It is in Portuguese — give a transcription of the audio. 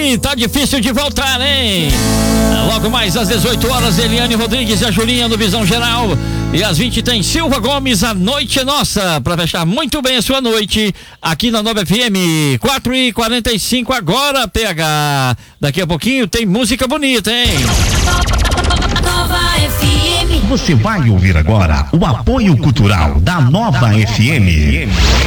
Sim, tá difícil de voltar, hein? Logo mais às 18 horas, Eliane Rodrigues e a Julinha no Visão Geral. E às 20 tem Silva Gomes, A Noite é Nossa, pra fechar muito bem a sua noite aqui na Nova FM. 4h45 agora, PH. Daqui a pouquinho tem música bonita, hein? Nova FM. Você vai ouvir agora o apoio cultural da Nova FM.